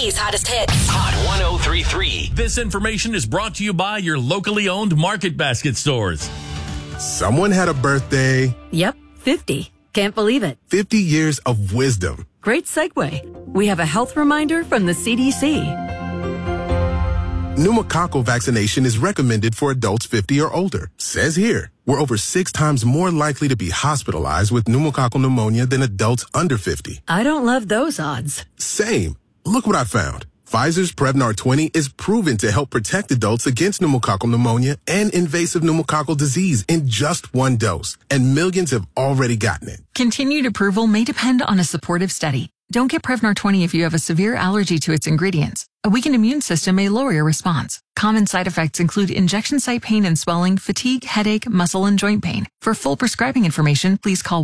Key's hottest hits. Hot 103.3. This information is brought to you by your locally owned Market Basket stores. Someone had a birthday. Yep, 50. Can't believe it. 50 years of wisdom. Great segue. We have a health reminder from the CDC. Pneumococcal vaccination is recommended for adults 50 or older. Says here, we're over 6 times more likely to be hospitalized with pneumococcal pneumonia than adults under 50. I don't love those odds. Same. Look what I found. Pfizer's Prevnar 20 is proven to help protect adults against pneumococcal pneumonia and invasive pneumococcal disease in just 1 dose. And millions have already gotten it. Continued approval may depend on a supportive study. Don't get Prevnar 20 if you have a severe allergy to its ingredients. A weakened immune system may lower your response. Common side effects include injection site pain and swelling, fatigue, headache, muscle, and joint pain. For full prescribing information, please call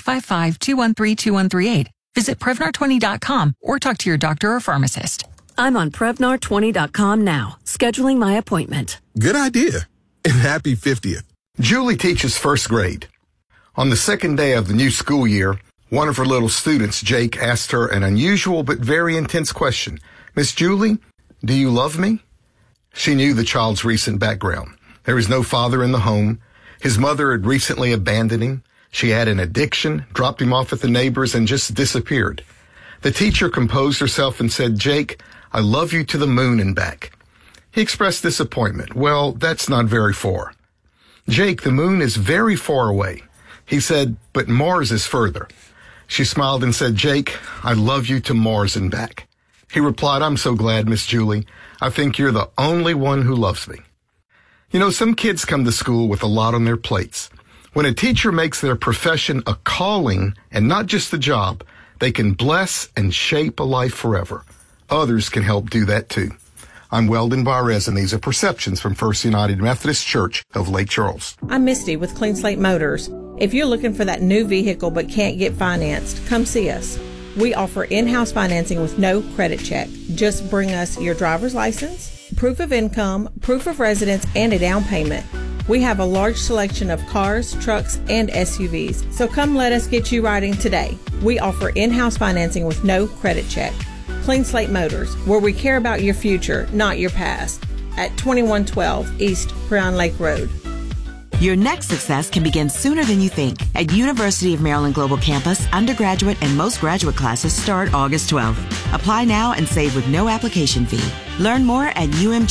1-855-213-2138. Visit Prevnar20.com or talk to your doctor or pharmacist. I'm on Prevnar20.com now, scheduling my appointment. Good idea. And happy 50th. Julie teaches first grade. On the second day of the new school year, one of her little students, Jake, asked her an unusual but very intense question. Miss Julie, do you love me? She knew the child's recent background. There was no father in the home. His mother had recently abandoned him. She had an addiction, dropped him off at the neighbor's, and just disappeared. The teacher composed herself and said, Jake, I love you to the moon and back. He expressed disappointment. Well, that's not very far. Jake, the moon is very far away. He said, but Mars is further. She smiled and said, Jake, I love you to Mars and back. He replied, I'm so glad, Miss Julie. I think you're the only one who loves me. You know, some kids come to school with a lot on their plates. When a teacher makes their profession a calling and not just a job, they can bless and shape a life forever. Others can help do that too. I'm Weldon Barres, and these are Perceptions from First United Methodist Church of Lake Charles. I'm Misty with Clean Slate Motors. If you're looking for that new vehicle but can't get financed, come see us. We offer in-house financing with no credit check. Just bring us your driver's license, proof of income, proof of residence, and a down payment. We have a large selection of cars, trucks, and SUVs, so come let us get you riding today. We offer in-house financing with no credit check. Clean Slate Motors, where we care about your future, not your past. At 2112 East Creon Lake Road. Your next success can begin sooner than you think. At University of Maryland Global Campus, undergraduate and most graduate classes start August 12th. Apply now and save with no application fee. Learn more at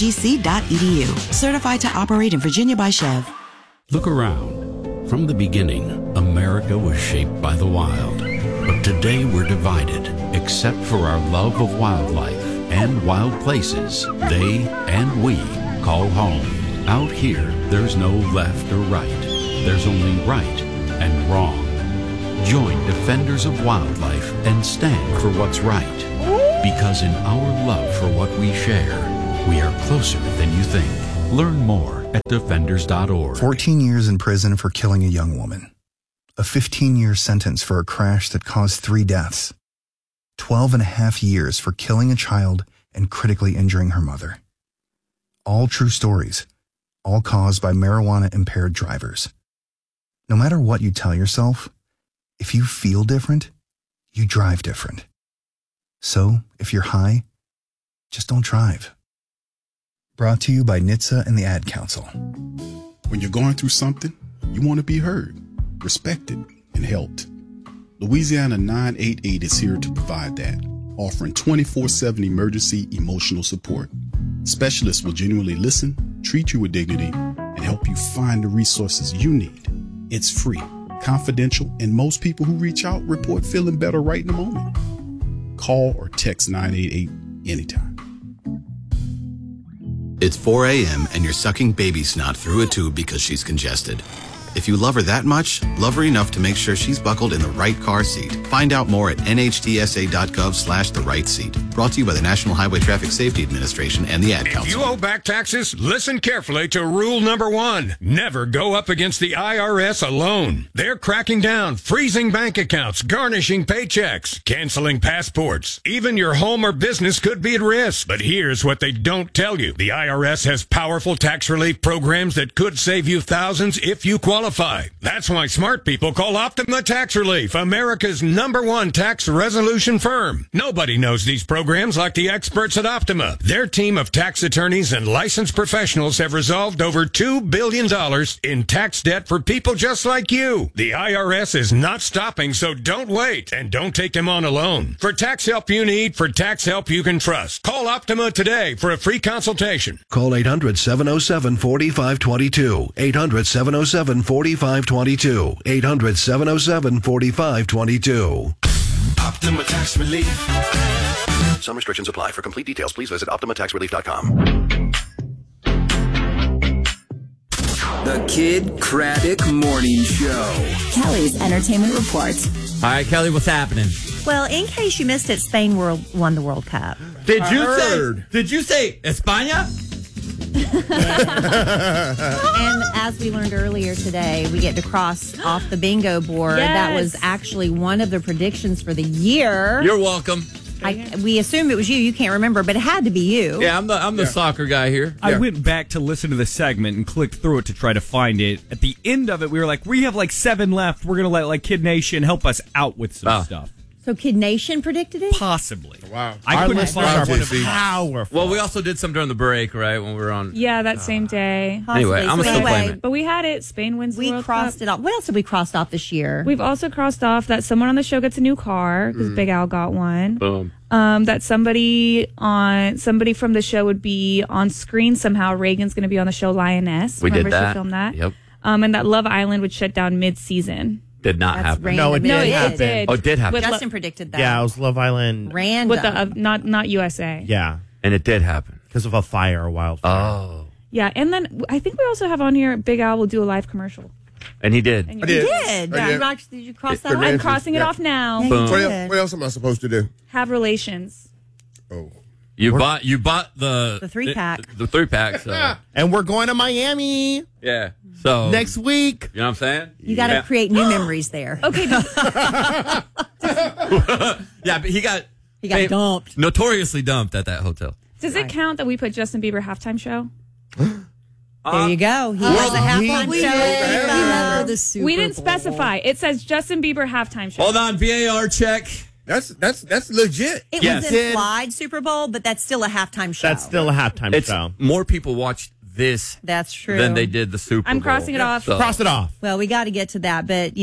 umgc.edu. Certified to operate in Virginia by Chev. Look around. From the beginning, America was shaped by the wild. But today we're divided, except for our love of wildlife and wild places they and we call home. Out here, there's no left or right. There's only right and wrong. Join Defenders of Wildlife and stand for what's right. Because in our love for what we share, we are closer than you think. Learn more at defenders.org. 14 years in prison for killing a young woman. A 15-year sentence for a crash that caused 3 deaths. 12 and a half years for killing a child and critically injuring her mother. All true stories. All caused by marijuana-impaired drivers. No matter what you tell yourself, if you feel different, you drive different. So, if you're high, just don't drive. Brought to you by NHTSA and the Ad Council. When you're going through something, you want to be heard, respected, and helped. Louisiana 988 is here to provide that, offering 24/7 emergency emotional support. Specialists will genuinely listen, treat you with dignity, and help you find the resources you need. It's free, confidential, and most people who reach out report feeling better right in the moment. Call or text 988 anytime. It's 4 a.m. and you're sucking baby snot through a tube because she's congested. If you love her that much, love her enough to make sure she's buckled in the right car seat. Find out more at nhtsa.gov/the right seat. Brought to you by the National Highway Traffic Safety Administration and the Ad Council. If you owe back taxes, listen carefully to rule number 1. Never go up against the IRS alone. They're cracking down, freezing bank accounts, garnishing paychecks, canceling passports. Even your home or business could be at risk. But here's what they don't tell you. The IRS has powerful tax relief programs that could save you thousands if you qualify. That's why smart people call Optima Tax Relief, America's #1 tax resolution firm. Nobody knows these programs programs like the experts at Optima. Their team of tax attorneys and licensed professionals have resolved over $2 billion in tax debt for people just like you. The IRS is not stopping, so don't wait. And don't take them on alone. For tax help you need, for tax help you can trust. Call Optima today for a free consultation. Call 800-707-4522. 800-707-4522. 800-707-4522. Optima Tax Relief. Some restrictions apply. For complete details, please visit OptimaTaxRelief.com. The Kid Craddock Morning Show. Kelly's Entertainment Report. All right, Kelly, what's happening? Well, in case you missed it, Spain won the World Cup. Did you say España? And as we learned earlier today, we get to cross off the bingo board. Yes. That was actually one of the predictions for the year. You're welcome. We assumed it was you. You can't remember, but it had to be you. Yeah, I'm the soccer guy here. I went back to listen to the segment and clicked through it to try to find it. At the end of it, we were like, we have like 7 left. We're going to let Kid Nation help us out with some stuff. So Kid Nation predicted it? Possibly. Wow. I couldn't find one powerful. Well, we also did some during the break, right, when we were on. Yeah, that same day. Anyway, I'm still playing it. But we had it. Spain wins the World crossed Cup. it off. What else have we crossed off this year? We've also crossed off that someone on the show gets a new car because Big Al got one. Boom. That somebody from the show would be on screen somehow. Reagan's going to be on the show Lioness. We Remember did that. She filmed that. Yep. And that Love Island would shut down mid-season. Did not happen. No, it did happen. It did. Oh, it did happen. Justin predicted that. Yeah, it was Love Island. Random. With the not USA. Yeah. And it did happen. Because of a wildfire. Oh. Yeah, and then I think we also have on here Big Al will do a live commercial. And he did. And You did. Did you cross that off? I'm crossing it off now. Yeah, Boom. you did. What else am I supposed to do? Have relations. Oh. You bought the 3-pack. The 3-pack. So. And we're going to Miami. Yeah. So next week. You know what I'm saying? You got to create new memories there. Okay. Yeah, but he got dumped. Notoriously dumped at that hotel. Does it count that we put Justin Bieber halftime show? There you go. He has a halftime show. We didn't specify. It says Justin Bieber halftime show. Hold on, VAR check. That's legit. It was implied Super Bowl, but that's still a halftime show. That's still a halftime show. More people watched this That's true. than they did the Super Bowl. I'm crossing it off. So. Cross it off. Well, we got to get to that, but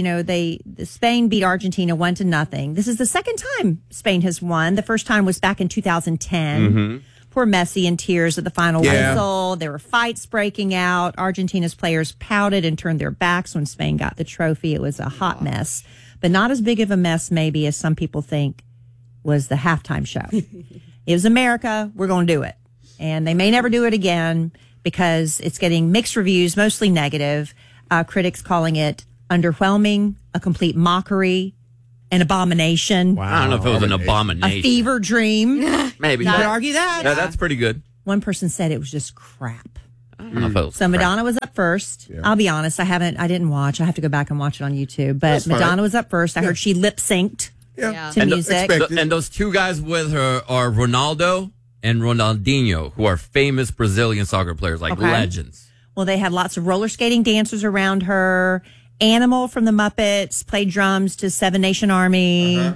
Spain beat Argentina 1-0. This is the second time Spain has won. The first time was back in 2010. Mm-hmm. Poor Messi in tears at the final whistle. There were fights breaking out. Argentina's players pouted and turned their backs when Spain got the trophy. It was a hot mess, but not as big of a mess maybe as some people think was the halftime show. It was America. We're going to do it. And they may never do it again because it's getting mixed reviews, mostly negative. Critics calling it underwhelming, a complete mockery, an abomination. Wow. I don't know if it was an abomination. A fever dream. Maybe. You could argue that. Yeah, that's pretty good. One person said it was just crap. I don't know if it was So Madonna was up first. Yeah. I'll be honest, I didn't watch. I have to go back and watch it on YouTube. But Madonna was up first. I heard she lip synced to music. And those two guys with her are Ronaldo and Ronaldinho, who are famous Brazilian soccer players, like legends. Well, they had lots of roller skating dancers around her. Animal from the Muppets played drums to Seven Nation Army.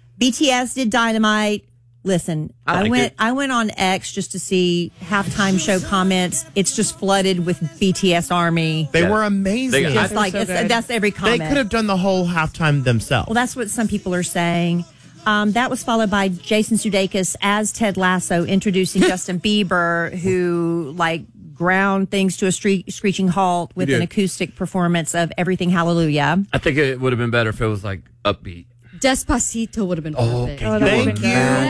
BTS did Dynamite. Listen, I went on X just to see halftime show comments. It's just flooded with BTS Army. They were amazing. That's every comment. They could have done the whole halftime themselves. Well, that's what some people are saying. That was followed by Jason Sudeikis as Ted Lasso introducing Justin Bieber, who ground things to a screeching halt with an acoustic performance of Everything Hallelujah. I think it would have been better if it was upbeat. Despacito would have been perfect. Oh, that would have been good.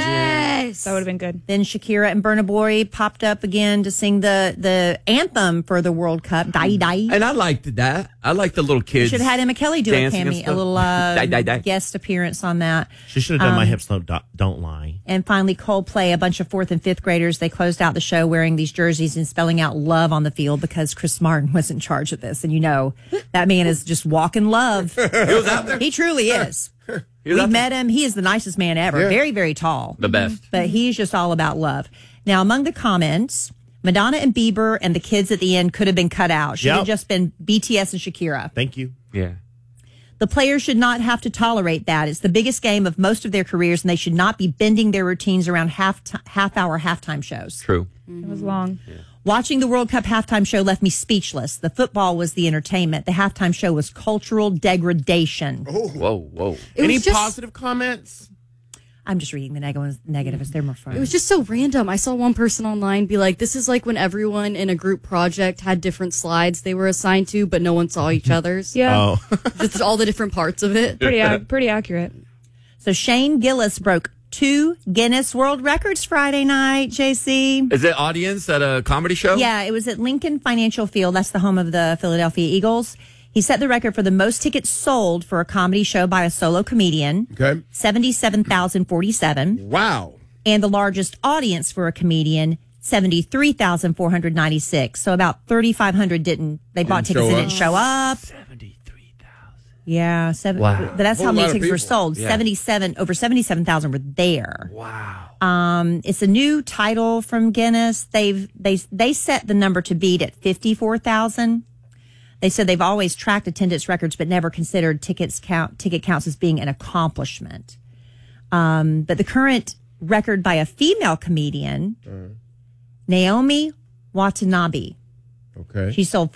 Yes. That would have been good. Then Shakira and Burna Boy popped up again to sing the anthem for the World Cup, Die Die. And I liked that. I liked the little kids. Should have had Emma Kelly do a little Die. guest appearance on that. She should have done My Hips Don't Lie. And finally, Coldplay, a bunch of 4th and 5th graders, they closed out the show wearing these jerseys and spelling out love on the field because Chris Martin was in charge of this. And that man is just walking love. He was out there? He truly is. We've met him. He is the nicest man ever. Yeah. Very, very tall. The best. But he's just all about love. Now, among the comments, Madonna and Bieber and the kids at the end could have been cut out. Should have just been BTS and Shakira. Thank you. Yeah. The players should not have to tolerate that. It's the biggest game of most of their careers, and they should not be bending their routines around half-hour halftime shows. True. It was long. Yeah. Watching the World Cup halftime show left me speechless. The football was the entertainment. The halftime show was cultural degradation. Oh. Whoa. Any positive comments? I'm just reading the negatives. They're more fun. It was just so random. I saw one person online be like, this is like when everyone in a group project had different slides they were assigned to, but no one saw each other's. Yeah. Just all the different parts of it. Pretty accurate. So Shane Gillis broke 2 Guinness World Records Friday night, JC. Is it audience at a comedy show? Yeah, it was at Lincoln Financial Field. That's the home of the Philadelphia Eagles. He set the record for the most tickets sold for a comedy show by a solo comedian. Okay. 77,047. Wow. And the largest audience for a comedian, 73,496. So about 3,500 they bought tickets and didn't show up. 73,000. Yeah. Wow. But that's how many tickets were sold. Yeah. Over 77,000 were there. Wow. It's a new title from Guinness. They set the number to beat at 54,000. They said they've always tracked attendance records, but never considered ticket counts as being an accomplishment. But the current record by a female comedian, Naomi Watanabe. Okay. She sold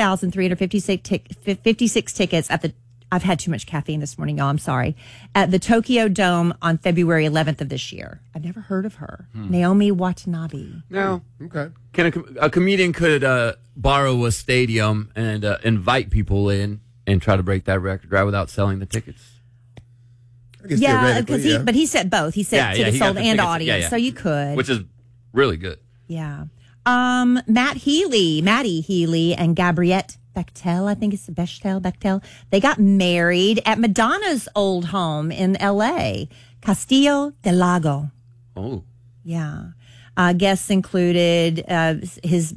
44,356 tickets at the. I've had too much caffeine this morning, y'all. I'm sorry. At the Tokyo Dome on February 11th of this year. I've never heard of her. Naomi Watanabe. No. Okay. Can a comedian could borrow a stadium and invite people in and try to break that record right without selling the tickets? I guess Yeah, theoretically, but he said both. He said tickets he got sold the and tickets. audience, Yeah. so you could. Which is really good. Yeah. Maddie Healy, and Gabriette Bechtel, I think it's Bechtel. They got married at Madonna's old home in L.A., Castillo del Lago. Oh. Yeah. Guests included his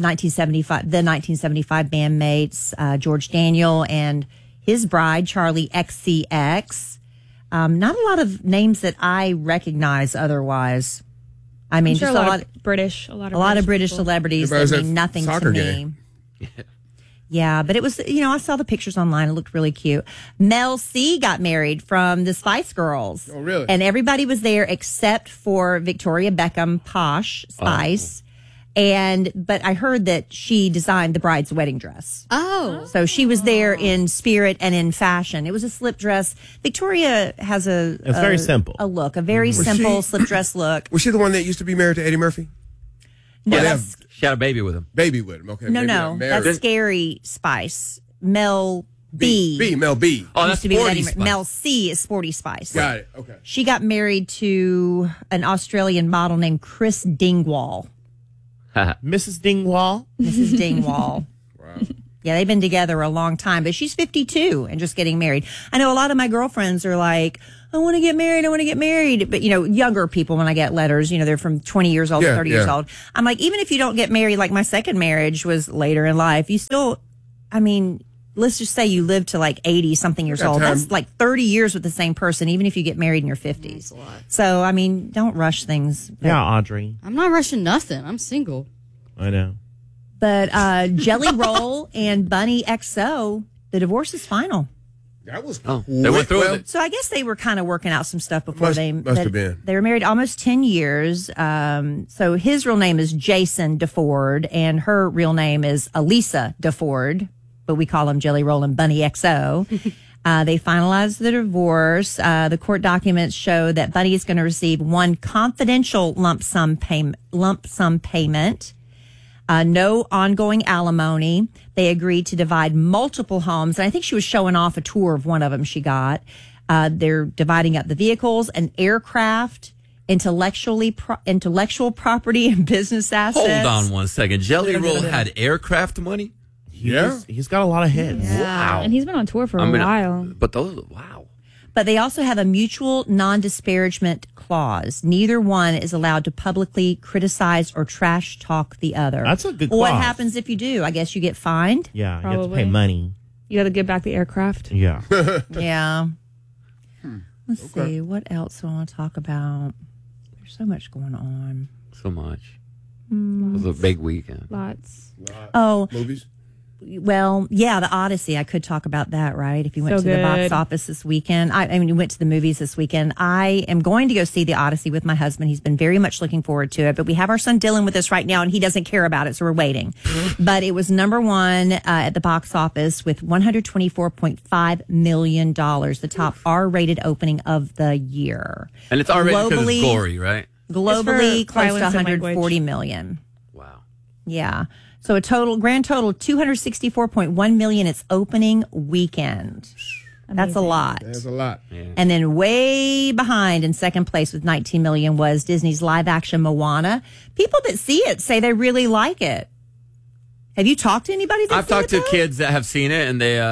1975 bandmates, George Daniel and his bride, Charlie XCX. Not a lot of names that I recognize otherwise. I mean, sure just a lot of British British people. celebrities Everybody was that at mean nothing to soccer me. game. Yeah, but it was, I saw the pictures online. It looked really cute. Mel C got married from the Spice Girls. Oh, really? And everybody was there except for Victoria Beckham, Posh Spice. But I heard that she designed the bride's wedding dress. Oh. So she was there in spirit and in fashion. It was a slip dress. Victoria has It's very simple. a look, a very simple slip dress look. Was she the one that used to be married to Eddie Murphy? No, Yeah, that's, She had a baby with him. Baby with him. Okay. no, maybe no, not married. that's Scary Spice. Mel B. Mel B. Oh, used that's to be with Sporty Eddie Spice. Mel C is Sporty Spice. Got it. Okay. She got married to an Australian model named Chris Dingwall. Mrs. Dingwall. Mrs. Dingwall. Wow. Yeah, they've been together a long time, but she's 52 and just getting married. I know a lot of my girlfriends are like, I want to get married. But, younger people, when I get letters, they're from 20 years old to 30 years old. I'm like, even if you don't get married, like my second marriage was later in life, you still, let's just say you live to like 80 something years old. That's like 30 years with the same person, even if you get married in your 50s. That's a lot. So, don't rush things. Yeah, Audrey. I'm not rushing nothing. I'm single. I know. But Jelly Roll and Bunny XO, the divorce is final. That was they went through it. So I guess they were kind of working out some stuff before Must have been. They were married almost 10 years. So his real name is Jason DeFord, and her real name is Elisa DeFord, but we call him Jelly Roll and Bunny XO. They finalized the divorce. The court documents show that Bunny is going to receive one confidential lump sum payment. No ongoing alimony. They agreed to divide multiple homes. And I think she was showing off a tour of one of them she got. They're dividing up the vehicles, an aircraft, intellectual property, and business assets. Hold on one second. Jelly Roll had aircraft money? He's got a lot of hits. Yeah. Wow. And he's been on tour for a while. But wow. But they also have a mutual non-disparagement clause. Neither one is allowed to publicly criticize or trash talk the other. That's a good Well, what clause. happens if you do? I guess you get fined. Yeah, you have to Probably. pay money. You got to give back the aircraft. Yeah. Yeah. Let's see. What else do I want to talk about? There's so much going on. So much. It was a big weekend. Lots. Oh, Movies? Well, yeah, the Odyssey. I could talk about that, right? If you went So to the box good. office this weekend. I mean, you went to the movies this weekend. I am going to go see the Odyssey with my husband. He's been very much looking forward to it. But we have our son Dylan with us right now, and he doesn't care about it, so we're waiting. But it was number one at the box office with $124.5 million, the top R-rated opening of the year. And it's already because it's gory, right? Globally, It's for close to violence and 140 million. Wow. Yeah. So a grand total, 264.1 million its opening weekend. That's a lot. That's a lot. And then way behind in second place with 19 million was Disney's live action Moana. People that see it say they really like it. Have you talked to anybody that's I've talked to kids that have seen it, and they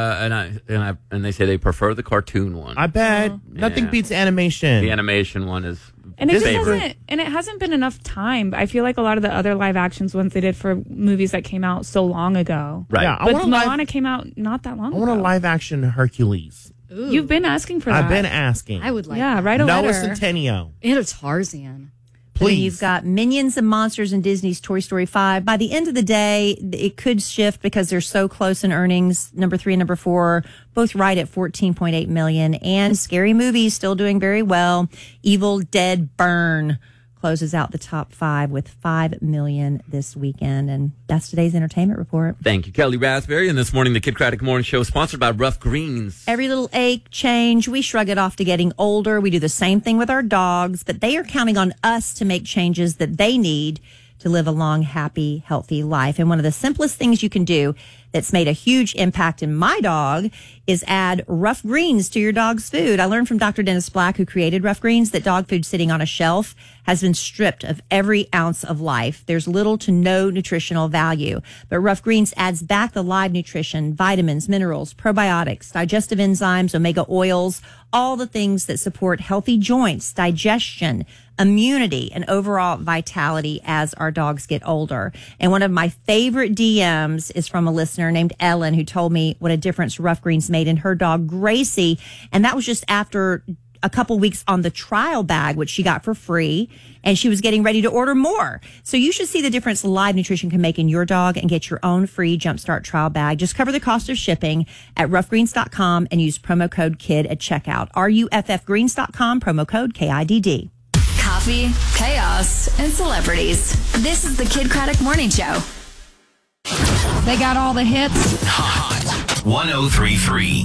and they say they prefer the cartoon one. I bet nothing beats animation. The animation one is And it favorite. hasn't been enough time. I feel like a lot of the other live actions ones they did for movies that came out so long ago. Right. Yeah, I But want Moana came out not that long I ago. want a live action Hercules. Ooh. You've been asking for that. I've been asking. I would like Yeah, that. write a Noah letter. Centineo. And a Tarzan. But then you've got Minions and Monsters in Disney's Toy Story 5. By the end of the day, it could shift because they're so close in earnings. Number 3 and number 4, both right at 14.8 million. And Scary Movie still doing very well. Evil Dead Burn closes out the top 5 with 5 million this weekend. And that's today's entertainment report. Thank you, Kelly Raspberry. And this morning, the Kid Craddock Morning Show is sponsored by Rough Greens. Every little ache, change, we shrug it off to getting older. We do the same thing with our dogs, but they are counting on us to make changes that they need to live a long, happy, healthy life. And one of the simplest things you can do that's made a huge impact in my dog is add Rough Greens to your dog's food. I learned from Dr. Dennis Black, who created Rough Greens, that dog food sitting on a shelf has been stripped of every ounce of life. There's little to no nutritional value, but Rough Greens adds back the live nutrition, vitamins, minerals, probiotics, digestive enzymes, omega oils, all the things that support healthy joints, digestion, immunity, and overall vitality as our dogs get older. And one of my favorite DMs is from a listener named Ellen, who told me what a difference Rough Greens made in her dog, Gracie. And that was just after a couple weeks on the trial bag, which she got for free, and she was getting ready to order more. So you should see the difference live nutrition can make in your dog and get your own free Jumpstart trial bag. Just cover the cost of shipping at roughgreens.com and use promo code KID at checkout. RUFFgreens.com, promo code KIDD. Coffee, chaos, and celebrities. This is the Kid Craddock Morning Show. They got all the hits. Hot 1033.